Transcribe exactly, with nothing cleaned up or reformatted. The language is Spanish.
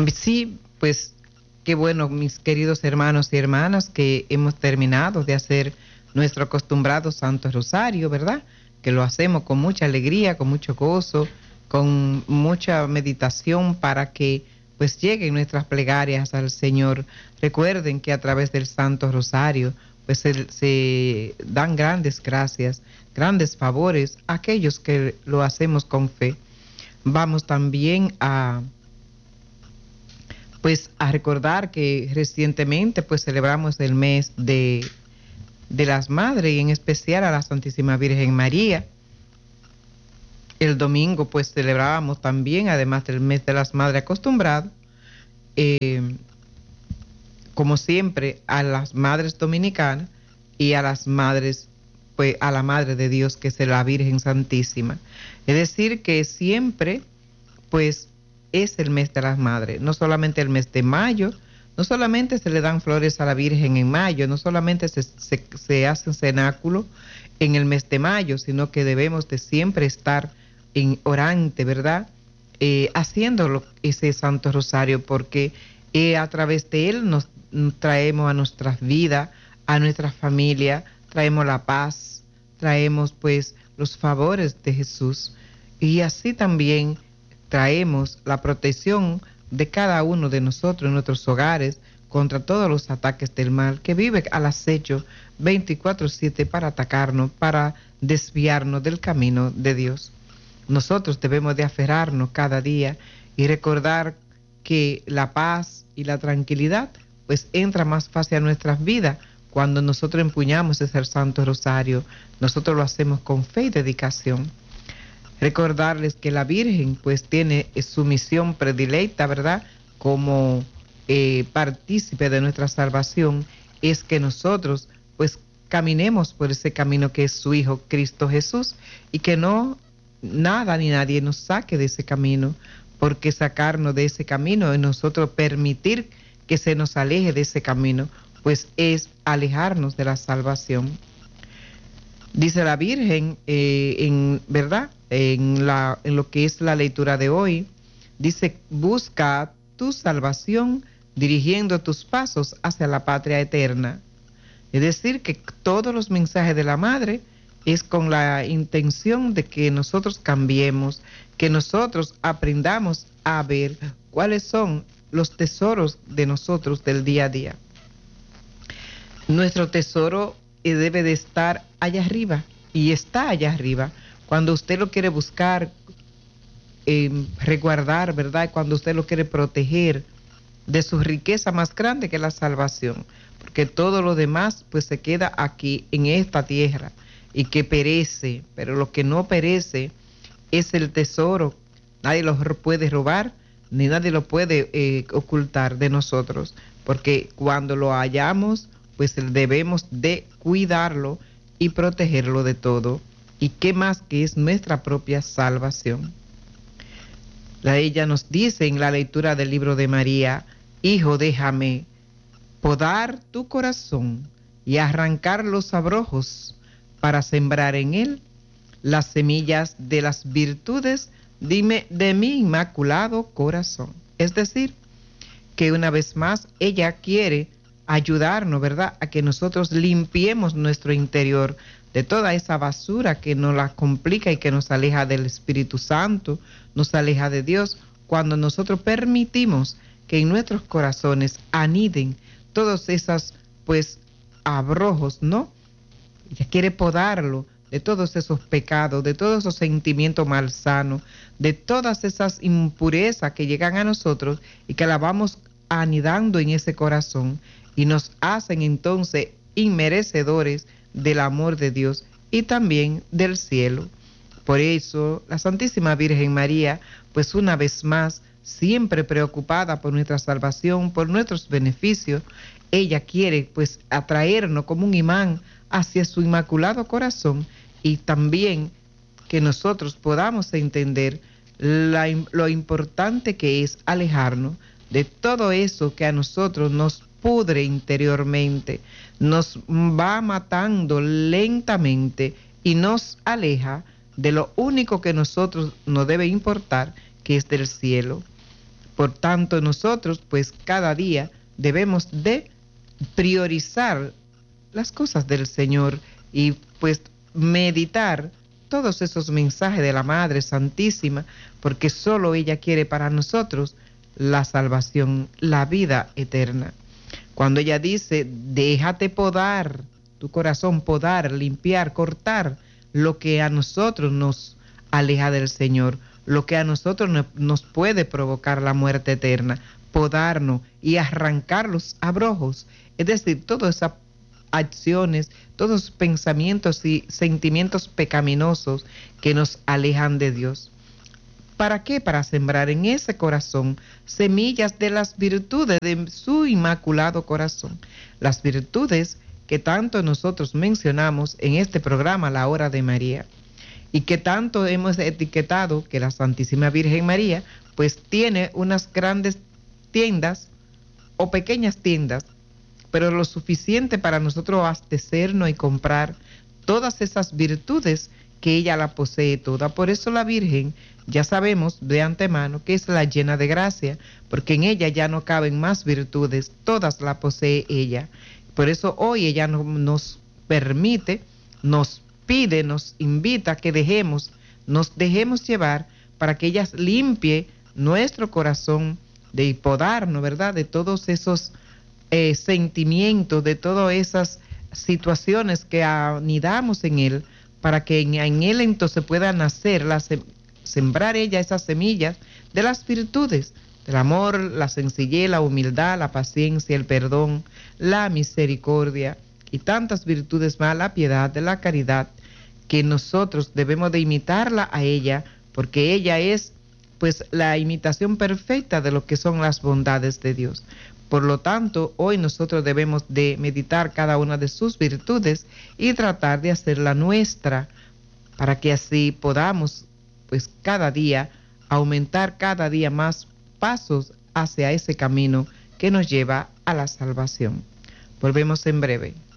Sí, pues qué bueno, mis queridos hermanos y hermanas, que hemos terminado de hacer nuestro acostumbrado Santo Rosario, ¿verdad? Que lo hacemos con mucha alegría, con mucho gozo, con mucha meditación para que pues lleguen nuestras plegarias al Señor. Recuerden que a través del Santo Rosario pues se, se dan grandes gracias, grandes favores a aquellos que lo hacemos con fe. Vamos también a pues a recordar que recientemente pues celebramos el mes de, de las madres y en especial a la Santísima Virgen María. El domingo pues celebrábamos también, además del mes de las madres acostumbrado, eh, como siempre, a las madres dominicanas y a las madres, pues a la Madre de Dios, que es la Virgen Santísima. Es decir, que siempre pues es el mes de las madres, no solamente el mes de mayo, no solamente se le dan flores a la Virgen en mayo, no solamente se, se, se hace un cenáculo en el mes de mayo, sino que debemos de siempre estar en orante, ¿verdad? Eh, haciéndolo ese Santo Rosario, porque eh, a través de él nos traemos a nuestras vidas, a nuestra familia, traemos la paz, traemos pues los favores de Jesús y así también traemos la protección de cada uno de nosotros en nuestros hogares contra todos los ataques del mal que vive al acecho veinticuatro siete para atacarnos, para desviarnos del camino de Dios. Nosotros debemos de aferrarnos cada día y recordar que la paz y la tranquilidad pues entra más fácil a nuestras vidas cuando nosotros empuñamos ese Santo Rosario. Nosotros lo hacemos con fe y dedicación. Recordarles que la Virgen pues tiene su misión predilecta, ¿verdad? Como eh, partícipe de nuestra salvación, es que nosotros pues caminemos por ese camino que es su Hijo Cristo Jesús y que no nada ni nadie nos saque de ese camino, porque sacarnos de ese camino y nosotros permitir que se nos aleje de ese camino, pues es alejarnos de la salvación. Dice la Virgen, eh, en verdad, en, la, en lo que es la lectura de hoy, dice, busca tu salvación dirigiendo tus pasos hacia la patria eterna. Es decir, que todos los mensajes de la Madre es con la intención de que nosotros cambiemos, que nosotros aprendamos a ver cuáles son los tesoros de nosotros del día a día. Nuestro tesoro debe de estar allá arriba y está allá arriba. Cuando usted lo quiere buscar, eh, resguardar, ¿verdad? Cuando usted lo quiere proteger de su riqueza más grande que es la salvación, porque todo lo demás pues se queda aquí en esta tierra y que perece, pero lo que no perece es el tesoro. Nadie lo puede robar ni nadie lo puede eh, ocultar de nosotros, porque cuando lo hallamos pues debemos de cuidarlo y protegerlo de todo. ¿Y qué más que es nuestra propia salvación? La, ella nos dice en la lectura del libro de María, Hijo, déjame podar tu corazón y arrancar los abrojos para sembrar en él las semillas de las virtudes, dime de mi inmaculado corazón. Es decir, que una vez más ella quiere ayudarnos, ¿verdad?, a que nosotros limpiemos nuestro interior de toda esa basura que nos la complica y que nos aleja del Espíritu Santo, nos aleja de Dios, cuando nosotros permitimos que en nuestros corazones aniden todos esos, pues, abrojos, ¿no? Ella quiere podarlo de todos esos pecados, de todos esos sentimientos malsanos, de todas esas impurezas que llegan a nosotros y que la vamos anidando en ese corazón y nos hacen entonces inmerecedores del amor de Dios y también del cielo. Por eso la Santísima Virgen María, pues una vez más, siempre preocupada por nuestra salvación, por nuestros beneficios, ella quiere pues atraernos como un imán hacia su inmaculado corazón y también que nosotros podamos entender la, lo importante que es alejarnos de todo eso que a nosotros nos pudre interiormente, nos va matando lentamente y nos aleja de lo único que a nosotros nos debe importar, que es del cielo. Por tanto, nosotros pues cada día debemos de priorizar las cosas del Señor y pues meditar todos esos mensajes de la Madre Santísima, porque solo ella quiere para nosotros la salvación, la vida eterna. Cuando ella dice, déjate podar tu corazón, podar, limpiar, cortar lo que a nosotros nos aleja del Señor, lo que a nosotros no, nos puede provocar la muerte eterna, podarnos y arrancar los abrojos, es decir, todas esas acciones, todos los pensamientos y sentimientos pecaminosos que nos alejan de Dios. ¿Para qué? Para sembrar en ese corazón semillas de las virtudes de su inmaculado corazón. Las virtudes que tanto nosotros mencionamos en este programa, La Hora de María, y que tanto hemos etiquetado que la Santísima Virgen María, pues tiene unas grandes tiendas o pequeñas tiendas, pero lo suficiente para nosotros abastecernos y comprar todas esas virtudes que ella la posee toda. Por eso la Virgen, ya sabemos de antemano que es la llena de gracia, porque en ella ya no caben más virtudes, todas las posee ella. Por eso hoy ella no, nos permite, nos pide, nos invita a que dejemos, nos dejemos llevar para que ella limpie nuestro corazón de hipodarnos, ¿verdad? De todos esos eh, sentimientos, de todas esas situaciones que anidamos en él, para que en, en él entonces pueda nacer, la, sembrar ella esas semillas de las virtudes, del amor, la sencillez, la humildad, la paciencia, el perdón, la misericordia y tantas virtudes más, la piedad, la caridad, que nosotros debemos de imitarla a ella, porque ella es pues la imitación perfecta de lo que son las bondades de Dios. Por lo tanto, hoy nosotros debemos de meditar cada una de sus virtudes y tratar de hacerla nuestra, para que así podamos pues cada día aumentar cada día más pasos hacia ese camino que nos lleva a la salvación. Volvemos en breve.